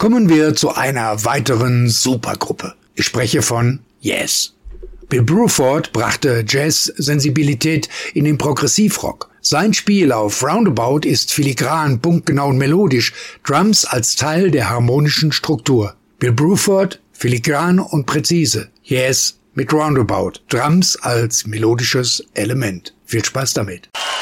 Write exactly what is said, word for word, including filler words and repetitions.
Kommen wir zu einer weiteren Supergruppe. Ich spreche von Yes. Bill Bruford brachte Jazz-Sensibilität in den Progressivrock. Sein Spiel auf Roundabout ist filigran, punktgenau und melodisch, Drums als Teil der harmonischen Struktur. Bill Bruford, filigran und präzise. Yes mit Roundabout, Drums als melodisches Element. Viel Spaß damit.